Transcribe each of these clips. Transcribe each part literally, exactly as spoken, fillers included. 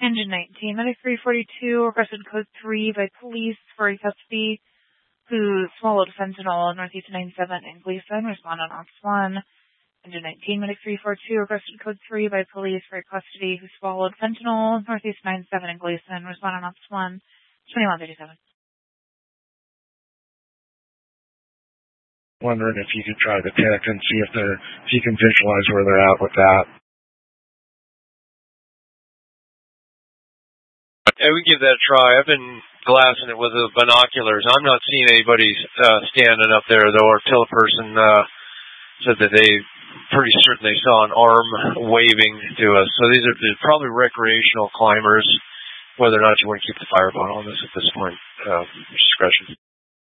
Engine nineteen, Medic three forty-two, requested code three by police for a custody who swallowed fentanyl northeast ninety-seven in Gleason. Respond on Ops one. Engine nineteen, Medic three forty-two, requested code three by police for a custody who swallowed fentanyl northeast ninety-seven in Gleason. Respond on Ops one. twenty-one thirty-seven. Wondering if you could try the tech and see if they're if you can visualize where they're at with that. Yeah, we give that a try. I've been glassing it with the binoculars. I'm not seeing anybody uh, standing up there, though, until a person uh, said that they pretty certain they saw an arm waving to us. So these are probably recreational climbers. Whether or not you want to keep the fireboat on this at this point, uh, discretion.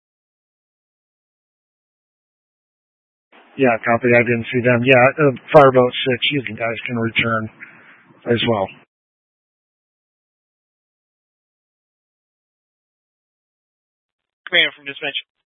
Yeah, copy. I didn't see them. Yeah, uh, fireboat six, you guys can return as well. Commander from dispatch.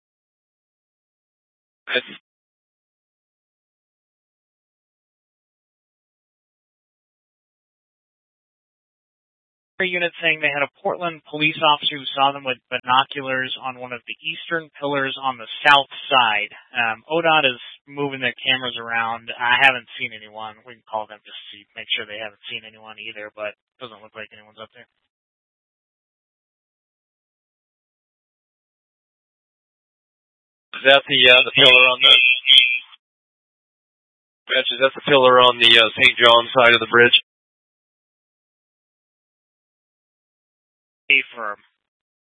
Unit saying they had a Portland police officer who saw them with binoculars on one of the eastern pillars on the south side. Um, O D O T is moving their cameras around. I haven't seen anyone. We can call them just to see, make sure they haven't seen anyone either, but it doesn't look like anyone's up there. Is that the uh, the pillar on the? Is that the pillar on the uh, Saint John side of the bridge? A firm.